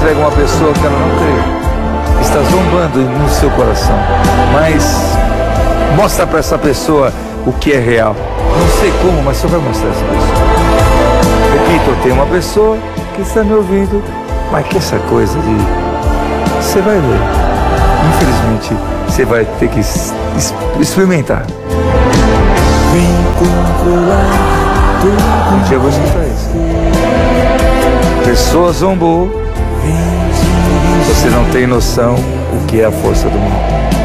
entrega uma pessoa que ela não crê, está zombando no seu coração, mas mostra para essa pessoa o que é real. Não sei como, mas você vai mostrar essa pessoa. Repito, eu tenho uma pessoa que está me ouvindo, mas que essa coisa de... Você vai ver. Infelizmente, você vai ter que experimentar. Um dia eu vou escutar isso. Pessoa zombou. Você não tem noção o que é a força do mal.